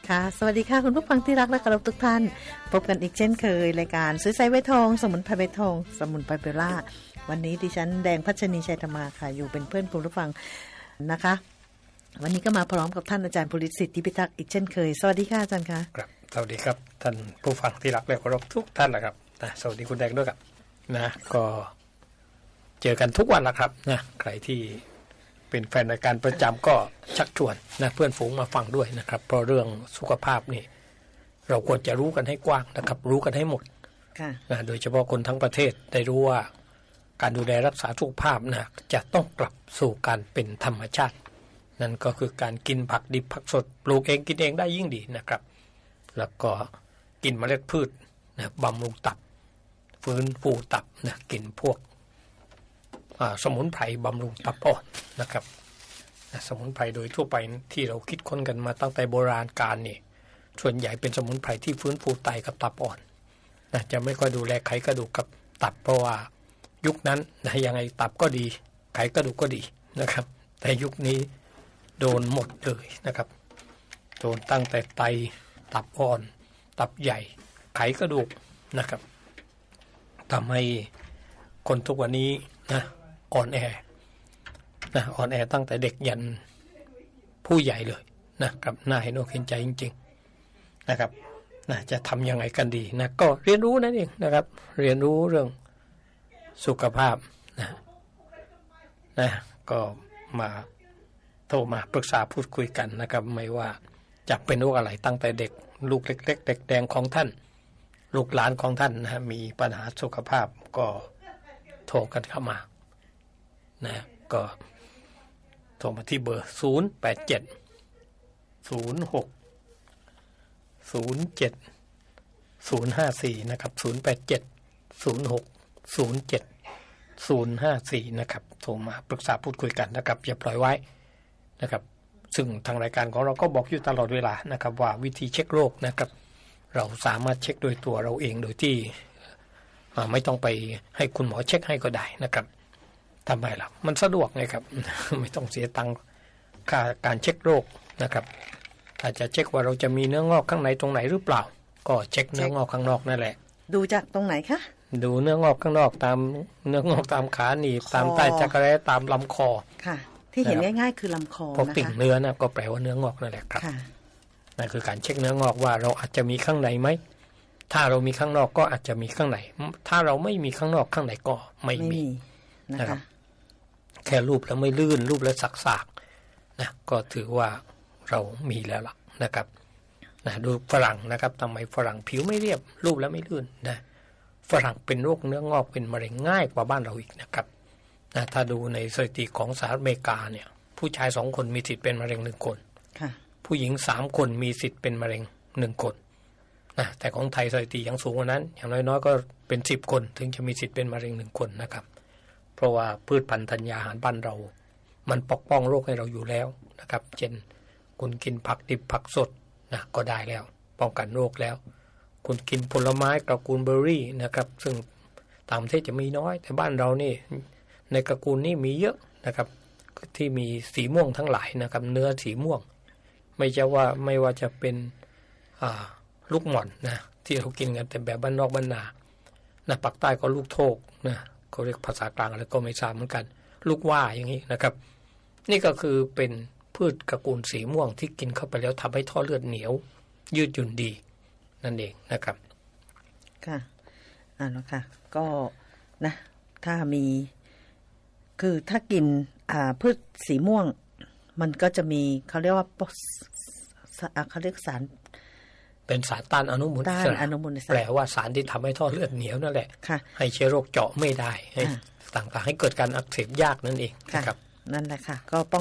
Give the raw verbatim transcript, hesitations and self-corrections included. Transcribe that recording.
ค่ะสวัสดีค่ะคุณผู้ฟังที่รักและเคารพทุกท่านพบกันอีกเช่นเคยรายการสวยใสไว้ทองสมุนไพรไว้ทองสมุนไพรเบลล่าวันนี้ดิฉันแดงพัชนีชัยธรรมาค่ะอยู่เป็นเพื่อนคุณผู้ฟังนะคะวันนี้ก็มาพร้อมกับท่านอาจารย์ภูริสิทธิพิทักษ์อีกเช่นเคยสวัสดีค่ะอาจารย์คะครับสวัสดีครับท่านผู้ฟังที่รักและเคารพทุกท่านนะครับนะสวัสดีคุณแดงด้วยครับนะก็เจอกันทุกวันละครับนะใครที่เป็นแฟนรายการประจำก็ชักชวนนะเพื่อนฝูงมาฟังด้วยนะครับเพราะเรื่องสุขภาพนี่เราควรจะรู้กันให้กว้างนะครับรู้กันให้หมดนะโดยเฉพาะคนทั้งประเทศได้รู้ว่าการดูแลรักษาสุขภาพนะจะต้องกลับสู่การเป็นธรรมชาตินั่นก็คือการกินผักดิบผักสดปลูกเองกินเองได้ยิ่งดีนะครับแล้วก็กินเมล็ดพืชนะบำรุงตับฟื้นฟูตับนะกินพวกสมุนไพรบำรุงตับอ่อนนะครับสมุนไพรโดยทั่วไปที่เราคิดค้นกันมาตั้งแต่โบราณกาลนี่ส่วนใหญ่เป็นสมุนไพรที่ฟื้นฟูไตกับตับอ่อนนะจะไม่ค่อยดูแลไขกระดูกกับตับเพราะว่ายุคนั้นนะยังไงตับก็ดีไขกระดูกก็ดีนะครับแต่ยุคนี้โดนหมดเลยนะครับโดนตั้งแต่ไตตับอ่อนตับใหญ่ไขกระดูกนะครับทำให้คนทุกวันนี้นะอ่อนแอนะอ่อนแอตั้งแต่เด็กยันผู้ใหญ่เลยนะครับน่าเห็นอกเห็นใจจริงๆนะครับนะจะทำยังไงกันดีนะก็เรียนรู้นั่นเองนะครับเรียนรู้เรื่องสุขภาพนะนะก็มาโทรมาปรึกษาพูดคุยกันนะครับไม่ว่าจะเป็นโรคอะไรตั้งแต่เด็กลูกเล็กๆเด็กแดงของท่านลูกหลานของท่านนะมีปัญหาสุขภาพก็โทรกันเข้ามานะก็โทรมาที่เบอร์ศูนย์ แปด เจ็ด ศูนย์ หก ศูนย์ เจ็ด ศูนย์ ห้า สี่นะครับศูนย์ แปด เจ็ด ศูนย์ หก ศูนย์ เจ็ด ศูนย์ ห้า สี่นะครับโทรมาปรึกษาพูดคุยกันนะครับอย่าปล่อยไว้นะครับซึ่งทางรายการของเราก็บอกอยู่ตลอดเวลานะครับว่าวิธีเช็คโรคนะครับเราสามารถเช็คโดยตัวเราเองโดยที่ไม่ต้องไปให้คุณหมอเช็คให้ก็ได้นะครับทำไมล่ะมันสะดวกไงครับ ไม่ต้องเสียตังค่าการเช็คโรคนะครับถ้าจะเช็คว่าเราจะมีเนื้องอกข้างในตรงไหนหรือเปล่าก็เช็คเนื้องอกข้างนอกนั่นแหละดูจากตรงไหนคะดูเนื้องอกข้างนอกตามเนื้องอกตามขาหนีบตามใต้จักรแร้ตามลำคอค่ะที่เห็นง่ายๆคือลำคอนะคะพวกติ่งเนื้อนะก็แปลว่าเนื้องอกนั่นแหละครับนั่นคือการเช็คเนื้องอกว่าเราอาจจะมีข้างในไหมถ้าเรามีข้างนอกก็อาจจะมีข้างในถ้าเราไม่มีข้างนอกข้างในก็ไม่มีนะครับแค่รูปแล้วไม่ลื่นรูปแล้วสักๆนะก็ถือว่าเรามีแล้วล่ะนะครับนะดูฝรั่งนะครับทำไมฝรั่งผิวไม่เรียบรูปแล้วไม่ลื่นนะฝรั่งเป็นโรคเนื้องอกเป็นมะเร็งง่ายกว่าบ้านเราอีกนะครับนะถ้าดูในสถิติของสหรัฐอเมริกาเนี่ยผู้ชายสองคนมีสิทธิ์เป็นมะเร็งหนึ่งคนผู้หญิงสามคนมีสิทธิ์เป็นมะเร็งหนึ่งคนนะแต่ของไทยสถิติยังสูงกว่านั้นอย่างน้อยๆก็เป็นสิบคนถึงจะมีสิทธิ์เป็นมะเร็งหนึ่งคนนะครับเพราะว่าพืชพันธุ์ธัญญาหารบ้านเรามันปกป้องโรคให้เราอยู่แล้วนะครับเช่นคุณกินผักดิบผักสดนะก็ได้แล้วป้องกันโรคแล้วคุณกินผลไม้ตระกูลเบอร์รี่นะครับซึ่งต่างประเทศจะมีน้อยแต่บ้านเรานี่ในตระกูลนี้มีเยอะนะครับที่มีสีม่วงทั้งหลายนะครับเนื้อสีม่วงไม่ใช่ว่าไม่ว่าจะเป็นอ่าลูกหม่อนนะที่เรากินกันแต่แบบบ้านนอกบ้านนานะปักใต้ก็ลูกโทกนะเขาเรียกภาษากลางอะไรก็ไม่ทราบเหมือนกันลูกว่าอย่างนี้นะครับนี่ก็คือเป็นพืชตระกูลสีม่วงที่กินเข้าไปแล้วทำให้ท่อเลือดเหนียวยืดหยุ่นดีนั่นเองนะครับค่ะอ่าแล้วค่ะก็นะถ้ามีคือถ้ากินอ่าพืชสีม่วงมันก็จะมีเขาเรียกว่าเขาเรียกสารเป็นสารต้านอนุมูลอิสระแปลว่าสารที่ทำให้ท่อเลือดเหนียวนั่นแหละให้เชื้อโรคเจาะไม่ได้ให้ต่างๆให้เกิดการอักเสบยากนั่นเองนะครับนั่นแหละค่ะก็